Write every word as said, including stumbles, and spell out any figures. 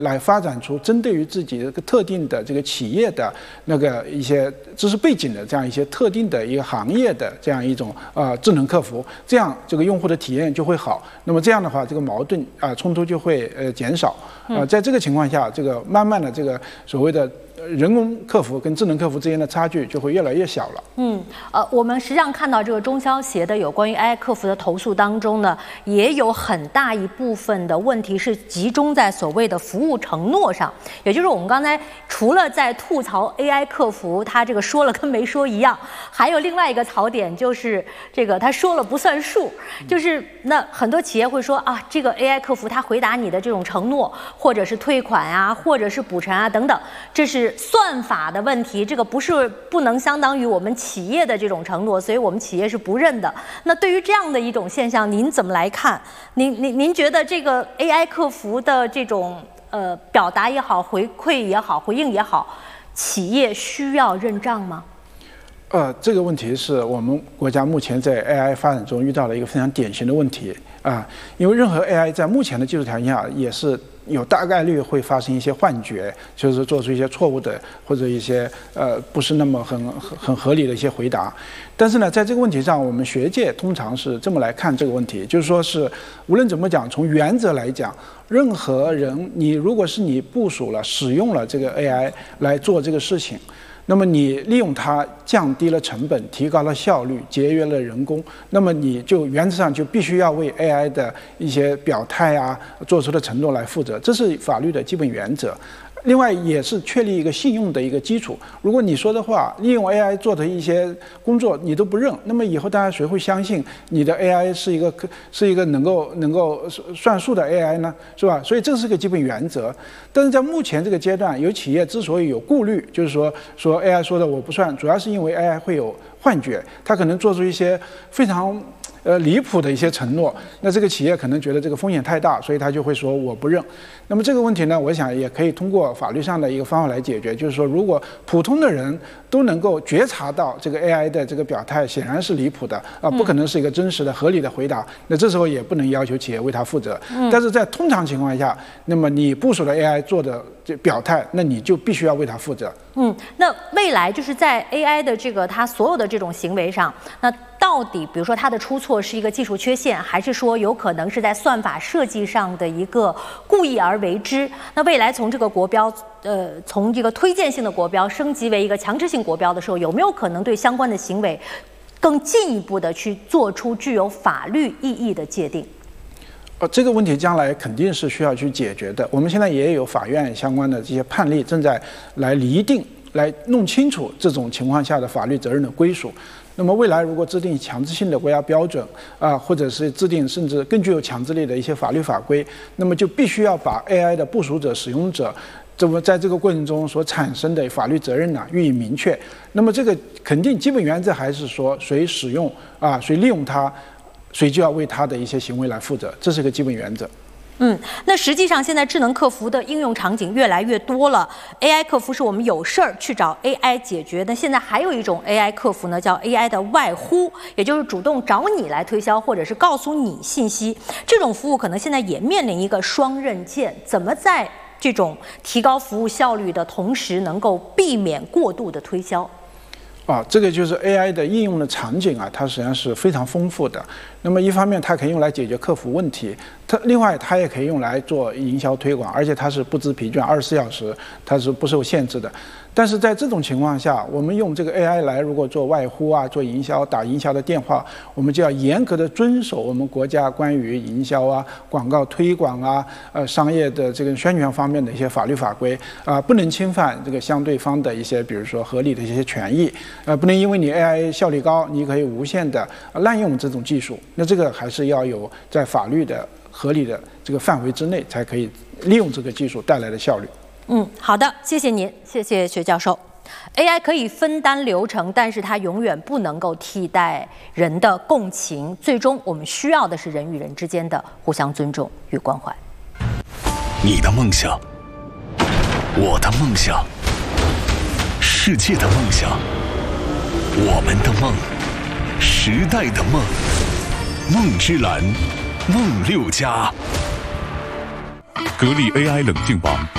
来发展出针对于自己这个特定的这个企业的那个一些知识背景的这样一些特定的一个行业的这样一种呃智能客服，这样这个用户的体验就会好。那么这样的话，这个矛盾啊、呃、冲突就会呃减少。呃，在这个情况下，这个慢慢的这个所谓的人工客服跟智能客服之间的差距就会越来越小了。 嗯，呃，我们实际上看到这个中消协的有关于 A I 客服的投诉当中呢，也有很大一部分的问题是集中在所谓的服务承诺上，也就是我们刚才除了在吐槽 A I 客服他这个说了跟没说一样，还有另外一个槽点就是这个他说了不算数，就是那很多企业会说啊，这个 A I 客服他回答你的这种承诺，或者是退款啊，或者是补偿啊等等，这是算法的问题，这个不是不能相当于我们企业的这种承诺，所以我们企业是不认的。那对于这样的一种现象，您怎么来看？您您您觉得这个 A I 客服的这种呃表达也好，回馈也好，回应也好，企业需要认账吗？ 呃，这个问题是我们国家目前在 A I 发展中遇到了一个非常典型的问题啊，因为任何 A I 在目前的技术条件下也是有大概率会发生一些幻觉，就是做出一些错误的或者一些呃不是那么很很很合理的一些回答。但是呢，在这个问题上，我们学界通常是这么来看这个问题，就是说是无论怎么讲，从原则来讲，任何人你如果是你部署了使用了这个 A I 来做这个事情，那么你利用它降低了成本，提高了效率，节约了人工，那么你就原则上就必须要为 A I 的一些表态啊做出的承诺来负责，这是法律的基本原则。另外也是确立一个信用的一个基础。如果你说的话，利用 A I 做的一些工作你都不认，那么以后大家谁会相信你的 A I 是一个是一个能够能够算数的 A I 呢？是吧？所以这是个基本原则。但是在目前这个阶段，有企业之所以有顾虑，就是说说 A I 说的我不算，主要是因为 A I 会有幻觉，它可能做出一些非常呃离谱的一些承诺，那这个企业可能觉得这个风险太大，所以他就会说我不认。那么这个问题呢，我想也可以通过法律上的一个方法来解决，就是说如果普通的人都能够觉察到这个 A I 的这个表态显然是离谱的啊，不可能是一个真实的合理的回答，那这时候也不能要求企业为他负责。但是在通常情况下，那么你部署的 A I 做的这表态，那你就必须要为他负责。 嗯，那未来就是在 A I 的这个它所有的这种行为上，那到底比如说它的出错是一个技术缺陷，还是说有可能是在算法设计上的一个故意而为之？那未来从这个国标，呃，从这个推荐性的国标升级为一个强制性国标的时候，有没有可能对相关的行为更进一步的去做出具有法律意义的界定？ 呃，这个问题将来肯定是需要去解决的。我们现在也有法院相关的这些判例正在来厘定、来弄清楚这种情况下的法律责任的归属。那么未来如果制定强制性的国家标准啊、呃，或者是制定甚至更具有强制力的一些法律法规，那么就必须要把 A I 的部署者、使用者，这么在这个过程中所产生的法律责任呢予以明确。那么这个肯定基本原则还是说，谁使用啊，谁利用它，谁就要为他的一些行为来负责，这是个基本原则。 嗯，那实际上现在智能客服的应用场景越来越多了。A I 客服是我们有事儿去找 A I 解决，那现在还有一种 A I 客服呢，叫 A I 的外呼，也就是主动找你来推销，或者是告诉你信息。这种服务可能现在也面临一个双刃剑，怎么在这种提高服务效率的同时，能够避免过度的推销？ 啊，这个就是 A I 的应用的场景啊，它实际上是非常丰富的。那么一方面它可以用来解决客服问题，它另外它也可以用来做营销推广，而且它是不知疲倦，二十四小时它是不受限制的。但是在这种情况下，我们用这个 A I 来如果做外呼啊、做营销、打营销的电话，我们就要严格的遵守我们国家关于营销啊、广告推广啊、呃商业的这个宣传方面的一些法律法规啊、呃，不能侵犯这个相对方的一些，比如说合理的一些权益，呃，不能因为你 A I 效率高，你可以无限的滥用这种技术。那这个还是要有在法律的合理的这个范围之内，才可以利用这个技术带来的效率。 嗯，好的，谢谢您，谢谢薛教授。A I 可以分担流程，但是它永远不能够替代人的共情。最终，我们需要的是人与人之间的互相尊重与关怀。 你的梦想，我的梦想，世界的梦想，我们的梦，时代的梦，梦之蓝，梦六家。格力 A I 冷静网